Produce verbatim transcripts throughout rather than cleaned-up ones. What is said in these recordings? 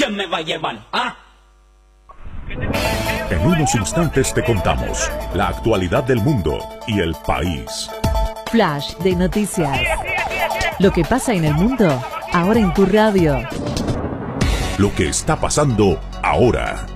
¿quién me va a llevar? ¿Ah? En unos instantes te contamos la actualidad del mundo y el país. Flash de noticias. Lo que pasa en el mundo, ahora en tu radio. Lo que está pasando ahora.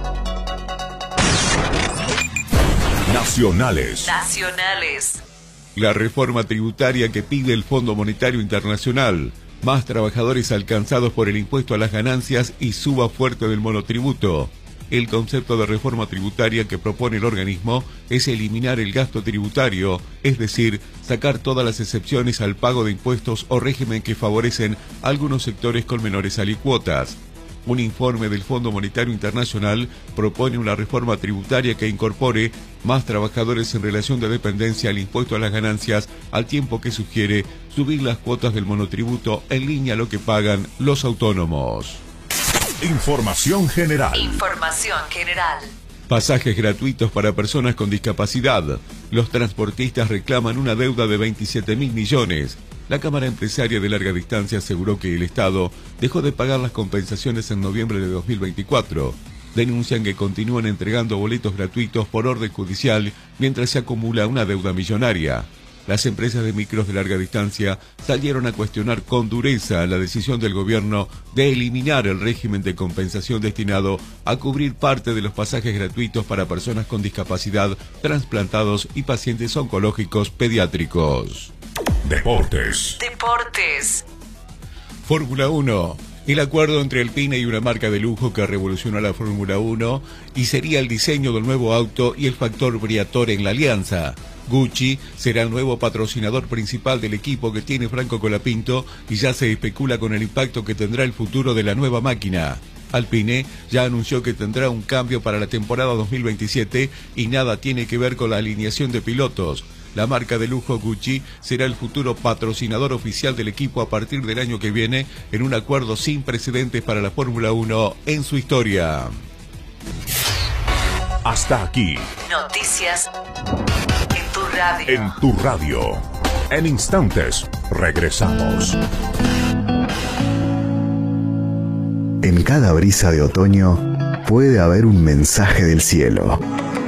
Nacionales. Nacionales. La reforma tributaria que pide el Fondo Monetario Internacional. Más trabajadores alcanzados por el impuesto a las ganancias y suba fuerte del monotributo. El concepto de reforma tributaria que propone el organismo es eliminar el gasto tributario, es decir, sacar todas las excepciones al pago de impuestos o régimen que favorecen a algunos sectores con menores alícuotas. Un informe del Fondo Monetario Internacional propone una reforma tributaria que incorpore más trabajadores en relación de dependencia al impuesto a las ganancias, al tiempo que sugiere subir las cuotas del monotributo en línea a lo que pagan los autónomos. Información general. Información general. Pasajes gratuitos para personas con discapacidad. Los transportistas reclaman una deuda de veintisiete mil millones. La Cámara Empresaria de Larga Distancia aseguró que el Estado dejó de pagar las compensaciones en noviembre de dos mil veinticuatro. Denuncian que continúan entregando boletos gratuitos por orden judicial mientras se acumula una deuda millonaria. Las empresas de micros de larga distancia salieron a cuestionar con dureza la decisión del gobierno de eliminar el régimen de compensación destinado a cubrir parte de los pasajes gratuitos para personas con discapacidad, trasplantados y pacientes oncológicos pediátricos. Deportes. Deportes. Fórmula uno. El acuerdo entre el Pine y una marca de lujo que revolucionó la Fórmula uno y sería el diseño del nuevo auto y el factor Briatore en la alianza. Gucci será el nuevo patrocinador principal del equipo que tiene Franco Colapinto y ya se especula con el impacto que tendrá el futuro de la nueva máquina. Alpine ya anunció que tendrá un cambio para la temporada dos mil veintisiete y nada tiene que ver con la alineación de pilotos. La marca de lujo Gucci será el futuro patrocinador oficial del equipo a partir del año que viene en un acuerdo sin precedentes para la Fórmula uno en su historia. Hasta aquí. Noticias en tu radio. En tu radio. En instantes, regresamos. En cada brisa de otoño puede haber un mensaje del cielo.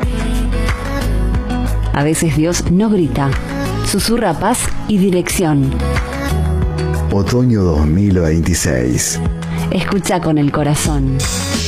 A veces Dios no grita, susurra paz y dirección. Otoño dos mil veintiséis. Escucha con el corazón.